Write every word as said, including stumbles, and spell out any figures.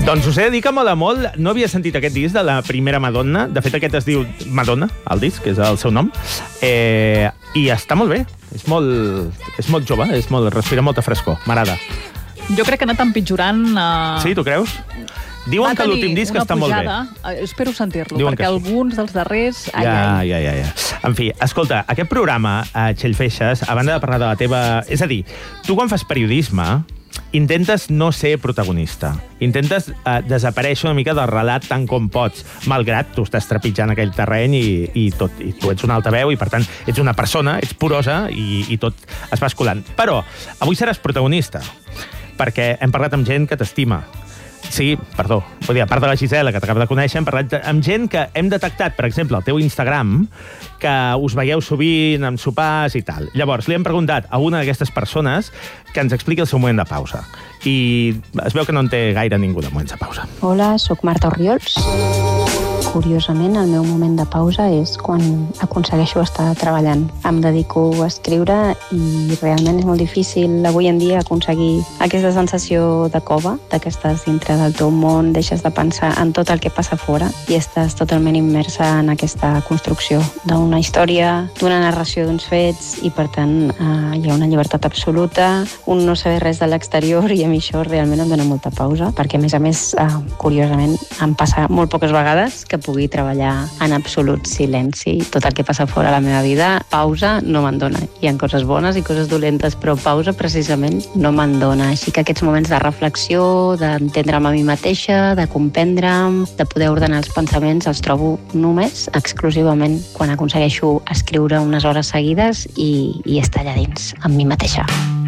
Doncs us he de dir que mola molt. No havia sentit aquest disc de la primera Madonna. De fet, aquest es diu Madonna, el disc, que és el seu nom. Eh, I està molt bé. És molt, és molt jove, és molt, respira molta frescor. M'agrada. Jo crec que ha anat empitjorant... Uh... Sí, tu creus? Diuen que l'últim disc està molt bé. Espero sentir-lo, Diuen perquè alguns dels darrers... Ai, ja, ai. ja, ja, ja. En fi, escolta, aquest programa, a Txell Feixes, a banda de parlar de la teva... És a dir, tu quan fas periodisme, intentes no ser protagonista. Intentes eh, desaparèixer una mica del relat tant com pots, malgrat tu estàs trepitjant aquell terreny i, i tot. I tu ets un altaveu i, per tant, ets una persona, ets porosa i, i tot es va escolant. Però avui seràs protagonista, perquè hem parlat amb gent que t'estima. Sí, perdó, vull dir, a part de la Gisela, que t'acaba de conèixer, hem parlat amb gent que hem detectat, per exemple, al teu Instagram, que us veieu sovint amb sopars i tal. Llavors, li hem preguntat a una d'aquestes persones que ens expliqui el seu moment de pausa. I es veu que no en té gaire ningú de moments de pausa. Hola, sóc Marta Orriols. Curiosament, el meu moment de pausa és quan aconsegueixo estar treballant. Em dedico a escriure i realment és molt difícil avui en dia aconseguir aquesta sensació de cova, de que estàs dintre del teu món, deixes de pensar en tot el que passa fora i estàs totalment immersa en aquesta construcció d'una història, d'una narració d'uns fets i, per tant, eh, hi ha una llibertat absoluta, un no saber res de l'exterior i a mi això realment em dona molta pausa, perquè, a més a més, eh, curiosament, em passa molt poques vegades que pugui treballar en absolut silenci. Tot el que passa fora a la meva vida, pausa no me'n dona. Hi ha coses bones i coses dolentes, però pausa precisament no me'n dona. Així que aquests moments de reflexió, d'entendre'm a mi mateixa, de comprendre'm, de poder ordenar els pensaments, els trobo només, exclusivament, quan aconsegueixo escriure unes hores seguides i, i estar allà dins, amb mi mateixa.